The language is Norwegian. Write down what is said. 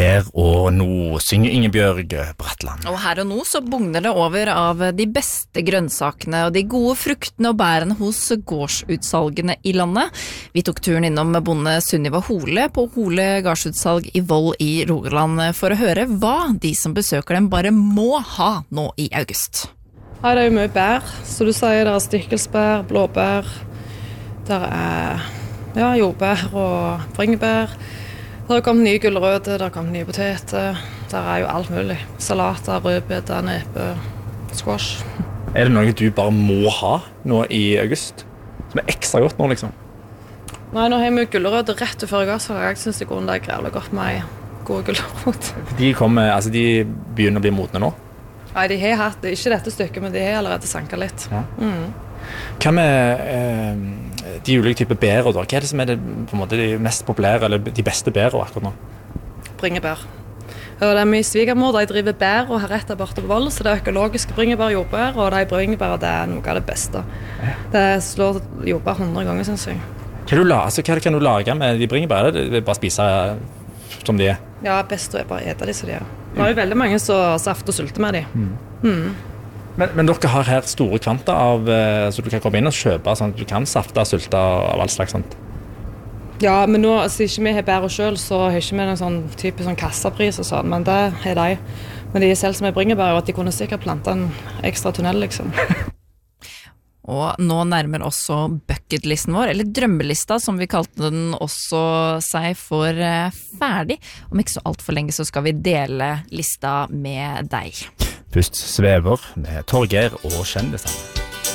Her og nå synger Ingebjørg Bratland. Og her og nå så bugner det over av de beste grønnsakene og de gode fruktene og bærene hos gårdsutsalgene i landet. Vi tok turen innom bonde Sunniva Hole på Hole gardsutsalg i Voll i Rogaland for å høre hva de som besøker dem bare må ha nå i august. Ja, det er jo mye bær, så du sier det er stikkelsbær, blåbær, der er jordbær og bringebær. Det har kommet nye gulrøtter, det har kommet nye poteter, der er jo alt mulig. Salater, rødbeter, nepe, squash. Er det noe du bare må ha nå i august? Som er ekstra godt nå, liksom? Nei, nå har vi gulrøtter rett før jeg så jeg synes det går det grevlig godt med gode gulrøtter. De begynner å bli modne nå? Nei, de har hatt, ikke dette stykket, men de har allerede sanket litt. Ja. Hva med de ulike typer bær da? Hva er det som er på en måte de mest populære, eller de beste bærene akkurat nå? Bringebær. Og det er min svigermor, de driver bær og har rett der borte på Voll, så det er økologiske bringebær, jordbær, og de bringebær det er noe av det beste. Det slår jordbær 100 ganger, synes jeg. Hva kan du lage med de bringebær? Det er bare å spise som de er? Ja, best å bare ete de som de er. Det er jo veldig mange som safter og sulter med de. Men dere har her store kvanter av, så du kan komme inn og kjøpe sånn at du kan safte og sulte av all slags sånt? Ja, men nå, altså ikke vi har bære selv, så har ikke vi noen sånn type sånn kassapris og sånn, men det har de. Men de selv som er bringebær, og at de kunne sikkert plante en ekstra tunnel, liksom. Og nå nærmer også bucketlisten vår, eller drømmelista som vi kalte den også, seg for ferdig. Om ikke så alt for lenge så skal vi dele lista med deg. Først Svever med Torgeir og kjendisene.